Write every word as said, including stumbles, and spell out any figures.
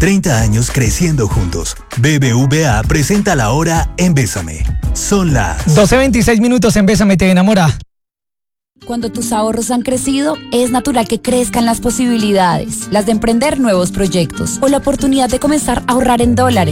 treinta años creciendo juntos. B B V A presenta la hora en Bésame. Son las doce veintiséis minutos en Bésame, te enamora. Cuando tus ahorros han crecido, es natural que crezcan las posibilidades, las de emprender nuevos proyectos o la oportunidad de comenzar a ahorrar en dólares.